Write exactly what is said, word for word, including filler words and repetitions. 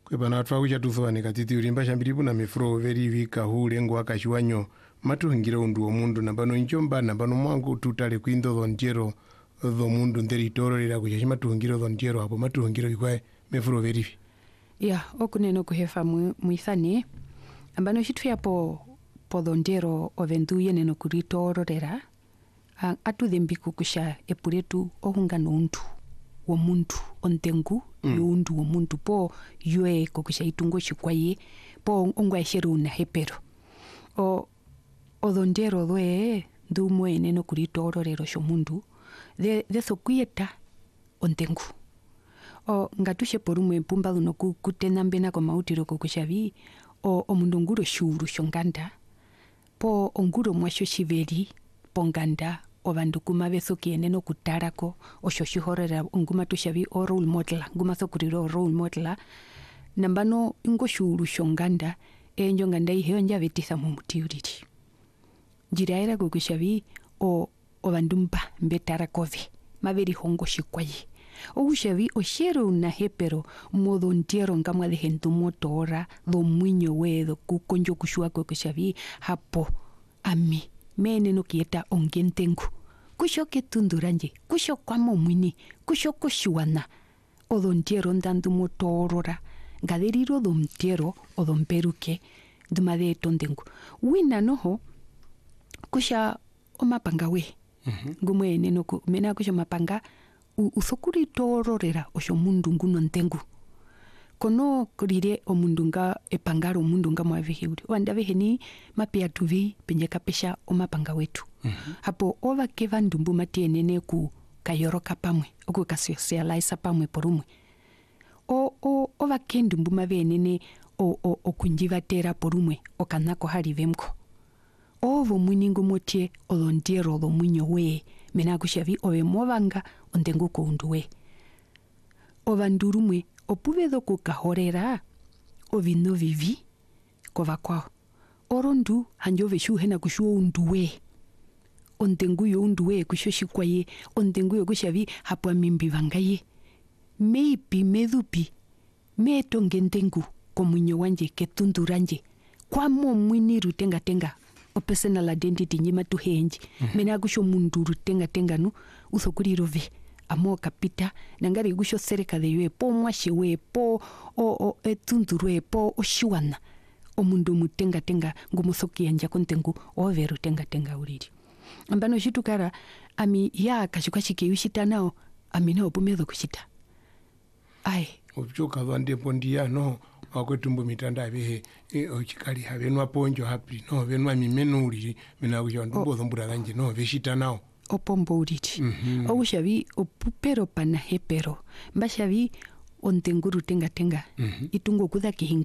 kwepana atwa kuchatuzwane katiti ulimba shambiripu na mifuro veri vika hule ngo akashiwanyo matuhingire undu omundu nambano inchomba nambano mwangu tutale kwindo dhonjero dho mundu nderi tororera kuchashi matuhingire dhonjero hapo matuhingire vikwae mifuro veri vi ya okuneno kuhefa muithane ambano shitu yapo po dhonjero ovenduye neno kuritororera atudhembiku kusha epuretu ohungano undu womundu ontengu mm. yundu womundu po yue kokusha itungo chikwaye po ongwa esheru na hepero o odondero doe ndumwe neno kuritororero shomundu de de sokueta ontengu o ngatushe porumwe pumba luno kutena mbena kwa mautiro kokushavi o omundu nguro shuru shonganda po onguro mwasho shiveri ponganda obandu kuma beso kieneno kutarako oshoshihorera nguma tushavi o role model nguma sokuriro role model nambano ingo shuru shonganda enjo nganda ihe onja vetisa mu mutiuriri jiraira gokushavi o obandumba mbetarakove maveri hongo shikwaye ogushavi oshero na hepero modo ntero ngamwa de hentu motora do mwinyo wedo kukonjo kushua gokushavi hapo ami mene no kieta ongentengu kusho ketunduranje kusho kwamo mwini kusho kushuana odontiero ndandu motorora ngaderiro domtiero odomperuke dumade tondengu wina noho kusha omapanga we mhm ngumwe neno ku mena kusha mapanga usokuri tororera osho mundu nguno ntengu kono kurire omundunga epangaro mundunga mwavihiuri wanda veheni mapia tuvi penjeka pesha omapanga wetu mm-hmm. hapo ova keva ndumbu matienene ku kayoroka pamwe oku kasocialize pamwe porumwe o o ova kendumbu mavenene o o okunjiva tera porumwe okanako harivemko ovo muningo motie olondiero lo munyo we mena kushavi ove movanga ontengu ko unduwe ovandurumwe opuvedo kukahorera ovino vivi kova kwao orondu hanjove shuhena kushuo unduwe ontenguyo unduwe kushoshikwye ontenguyo kushavi hapwa mimbi vangaye meipi medupi metongentengu komunyo wanje ketunduranje kwamo mwini rutenga tenga o personal identity nyima tuhenji mm-hmm. mena kusho mundu rutenga tenga nu usokurirove amo kapita nangari gusho sereka de yue po mwashewe po o o etundurwe po oshiwana omundu mutenga tenga ngumusoki yanja kontengu overu tenga tenga uriri ambano shitukara ami ya kashukashike yushita nao amina opumedo kushita ai uchoka vande pondia no akwetumbu mitanda behe e ochikali havenwa ponjo hapi no venwa mimeno uriri mina kusho ndumbo zombura ganje no veshita nao opombo uriri mm-hmm. ogushavi opupero pana hepero mbashavi ontenguru tenga tenga mm-hmm. itungo kuda kihinga